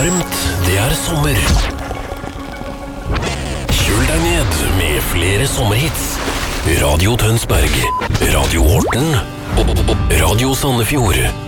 varmt, det sommer. Kjøl deg ned med flere sommerhits. Radio Tønsberg, Radio Horten og Radio Sandefjord.